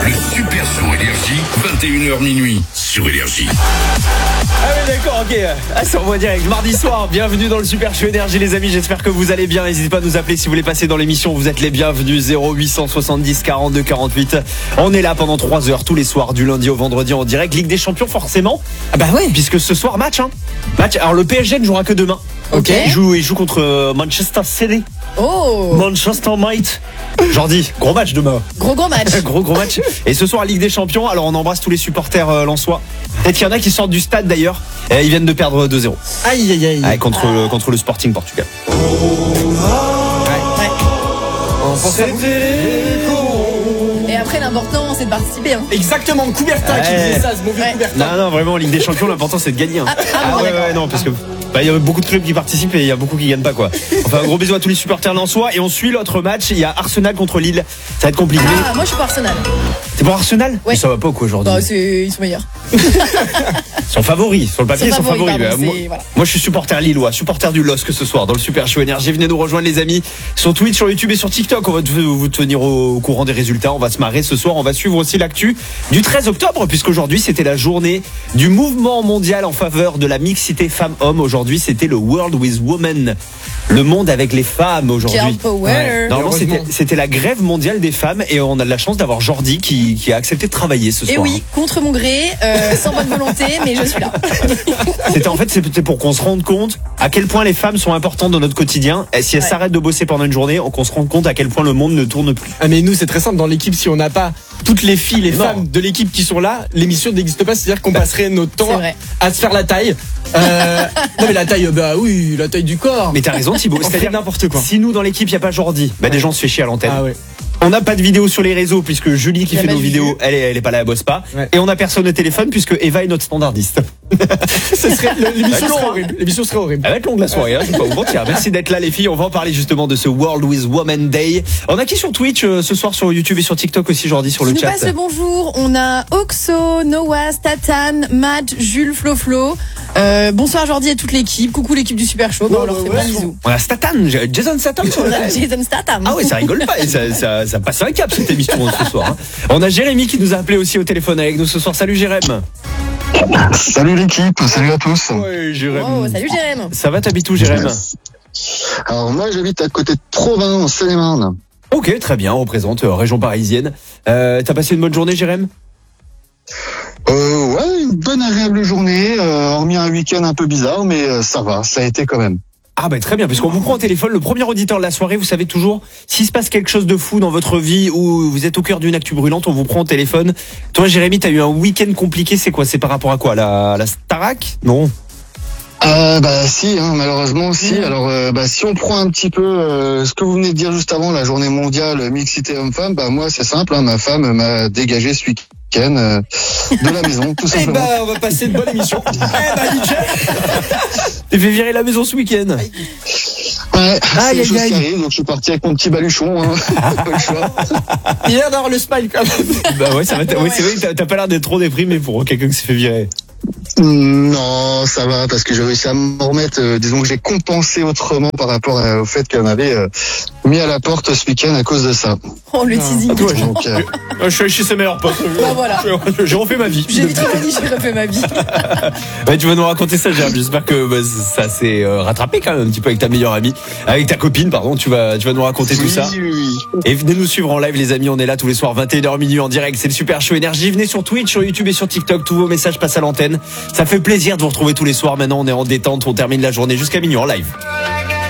Le Super Show Énergie, 21h minuit sur Énergie. Ah oui d'accord, ok. C'est en voie direct. Mardi soir, bienvenue dans le Super Show Énergie les amis, j'espère que vous allez bien. N'hésitez pas à nous appeler si vous voulez passer dans l'émission, vous êtes les bienvenus. 0870 42 48. On est là pendant 3 heures tous les soirs, du lundi au vendredi en direct. Ligue des Champions forcément. Ah bah ouais, puisque ce soir match. Match. Alors le PSG ne jouera que demain. Ok. Il joue contre Manchester City. Oh. Manchester Might. Jordi, gros match demain. Gros match. gros match. Et ce soir, Ligue des Champions. Alors, on embrasse tous les supporters lensois. Peut-être qu'il y en a qui sortent du stade d'ailleurs. Et ils viennent de perdre 2-0. Aïe aïe aïe. Contre le Sporting Portugal. Ouais. Et après, l'important, c'est de participer. Exactement, Coubertin qui disait ça, ce mauvais Coubertin. Non, vraiment, Ligue des Champions, l'important c'est de gagner. Ouais, non, parce que il y a beaucoup de clubs qui participent et il y a beaucoup qui gagnent pas quoi. Enfin, un gros bisou à tous les supporters lensois. Et on suit l'autre match. Il y a Arsenal contre Lille. Ça va être compliqué. Ah, moi je suis pour Arsenal. T'es pour Arsenal? Ouais. Mais ça va pas ou quoi aujourd'hui? Bah, ils sont meilleurs. Ils sont favoris. Sur le papier, ils sont favoris. Pardon, Moi, je suis supporter lillois, supporter du LOSC ce soir dans le Super Show Énergie. Venez nous rejoindre les amis sur Twitch, sur YouTube et sur TikTok. On va vous tenir au courant des résultats. On va se marrer ce soir. On va suivre aussi l'actu du 13 octobre puisqu'aujourd'hui c'était la journée du mouvement mondial en faveur de la mixité femmes-hommes. Aujourd'hui c'était le World with Women. Le monde avec les femmes aujourd'hui. Girl power. Normalement c'était la grève mondiale des femmes et on a de la chance d'avoir Jordi qui a accepté de travailler ce soir. Et oui, contre mon gré, sans bonne volonté, mais je suis là. C'était pour qu'on se rende compte à quel point les femmes sont importantes dans notre quotidien. Et si elles s'arrêtent de bosser pendant une journée, qu'on se rende compte à quel point le monde ne tourne plus. Ah mais nous c'est très simple, dans l'équipe si on n'a pas toutes les filles, les femmes de l'équipe qui sont là, l'émission n'existe pas, c'est-à-dire qu'on passerait notre temps à se faire la taille. Non mais la taille, bah oui, la taille du corps. Mais t'as raison Thibaut, c'est-à-dire n'importe quoi. Si nous dans l'équipe il n'y a pas Jordi, bah des gens se fait chier à l'antenne. Ah ouais. On n'a pas de vidéo sur les réseaux puisque Julie qui fait nos vidéos, elle est pas là, elle bosse pas. Ouais. Et on n'a personne au téléphone puisque Eva est notre standardiste. L'émission serait horrible. Elle va être longue la soirée, je vais pas vous mentir. Merci d'être là les filles, on va en parler justement de ce World with Women Day. On a qui sur Twitch ce soir, sur YouTube et sur TikTok aussi Jordi, sur le chat. Passe le bonjour, on a Oxo, Noah, Statan, Matt, Jules, Flo. Bonsoir Jordi et toute l'équipe. Coucou l'équipe du Super Show. On leur fait plein de bisous. On a Statan, Jason Statham sur le live. Jason Statham. Ah oui, ça rigole pas. Ça passe un cap cette émission ce soir. On a Jérémy qui nous a appelé aussi au téléphone avec nous ce soir. Salut Jérémy. Salut l'équipe, salut à tous. Ouais, Jérémy. Oh, salut Jérémy. Ça va, t'habites où Jérémy? Alors moi j'habite à côté de Provins en Seine-et-Marne. Ok, très bien, on représente région parisienne. T'as passé une bonne journée Jérémy? Ouais, une bonne agréable journée, hormis un week-end un peu bizarre, mais ça va, ça a été quand même. Ah bah très bien, puisqu'on vous prend au téléphone, le premier auditeur de la soirée, vous savez toujours, s'il se passe quelque chose de fou dans votre vie ou vous êtes au cœur d'une actu brûlante, on vous prend au téléphone. Toi Jérémy, t'as eu un week-end compliqué, c'est quoi? C'est par rapport à quoi? La Starac? Non. Bah si, malheureusement si. Alors si on prend un petit peu ce que vous venez de dire juste avant, la journée mondiale mixité homme-femme, bah moi c'est simple, ma femme m'a dégagé ce week-end de la maison, tout simplement. On va passer une bonne émission. Nickel. T'es fait virer la maison ce week-end. Ouais, c'est des choses qui arrivent, donc je suis parti avec mon petit baluchon, pas le choix. Il a l'air d'avoir le smile quand même. Bah ouais, ça va. Oui, c'est vrai que t'as pas l'air d'être trop déprimé pour quelqu'un qui s'est fait virer. Non, ça va, parce que j'ai réussi à me remettre, disons que j'ai compensé autrement par rapport au fait qu'elle m'avait mis à la porte ce week-end à cause de ça. Oh, le teasing. Donc, je suis allé chez ses meilleurs potes. Bah voilà. J'ai refait ma vie. J'ai vite dit, j'ai refait ma vie. Ouais, tu vas nous raconter ça, Jérémy. J'espère que ça s'est rattrapé quand même un petit peu avec ta meilleure amie, avec ta copine, pardon. Tu vas nous raconter tout ça. Oui. Et venez nous suivre en live, les amis. On est là tous les soirs, 21h minuit en direct. C'est le Super Show Énergie. Venez sur Twitch, sur YouTube et sur TikTok. Tous vos messages passent à l'antenne. Ça fait plaisir de vous retrouver tous les soirs. Maintenant, on est en détente. On termine la journée jusqu'à minuit en live.